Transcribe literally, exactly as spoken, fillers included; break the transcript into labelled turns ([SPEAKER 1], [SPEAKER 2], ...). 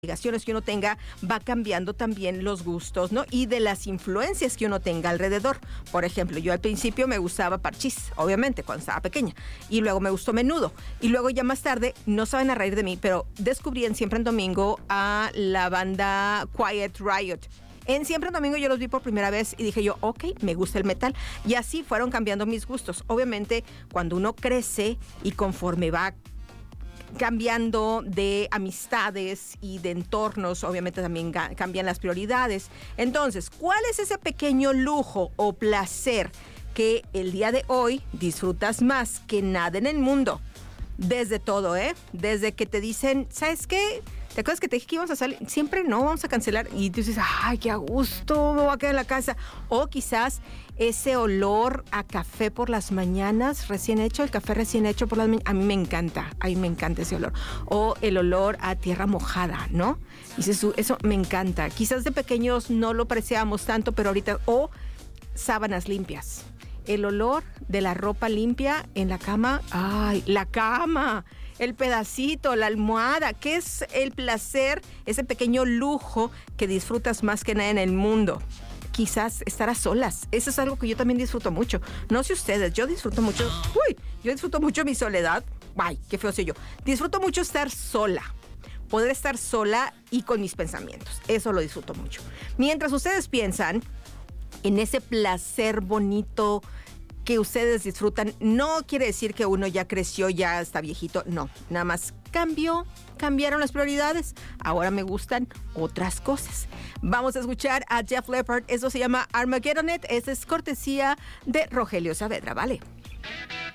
[SPEAKER 1] obligaciones que uno tenga, va cambiando también los gustos, ¿no? Y de las influencias que uno tenga alrededor. Por ejemplo, yo al principio me gustaba Parchís, obviamente, cuando estaba pequeña. Y luego me gustó Menudo. Y luego ya más tarde, no saben a reír de mí, pero descubrí en Siempre en Domingo a la banda Quiet Riot. En Siempre en Domingo yo los vi por primera vez y dije yo, ok, me gusta el metal. Y así fueron cambiando mis gustos. Obviamente, cuando uno crece y conforme va cambiando de amistades y de entornos, obviamente también ga- cambian las prioridades. Entonces, ¿cuál es ese pequeño lujo o placer que el día de hoy disfrutas más que nada en el mundo? Desde todo, ¿eh? Desde que te dicen, ¿sabes qué? ¿Te acuerdas que te dije que íbamos a salir? Siempre no, vamos a cancelar. Y tú dices, ay, qué a gusto, me voy a quedar en la casa. O quizás ese olor a café por las mañanas, recién hecho, el café recién hecho por las mañanas. A mí me encanta, a mí me encanta ese olor. O el olor a tierra mojada, ¿no? Y dices, eso me encanta. Quizás de pequeños no lo apreciábamos tanto, pero ahorita... O sábanas limpias. El olor de la ropa limpia en la cama. ¡Ay, la cama! El pedacito, la almohada. ¿Qué es el placer, ese pequeño lujo que disfrutas más que nada en el mundo? Quizás estar a solas. Eso es algo que yo también disfruto mucho. No sé ustedes, yo disfruto mucho... ¡Uy! Yo disfruto mucho mi soledad. ¡Ay, qué feo soy yo! Disfruto mucho estar sola. Poder estar sola y con mis pensamientos. Eso lo disfruto mucho. Mientras ustedes piensan en ese placer bonito que ustedes disfrutan, no quiere decir que uno ya creció, ya está viejito, no, nada más cambió, cambiaron las prioridades, ahora me gustan otras cosas. Vamos a escuchar a Def Leppard, eso se llama Armageddon It, esa es cortesía de Rogelio Saavedra, ¿vale?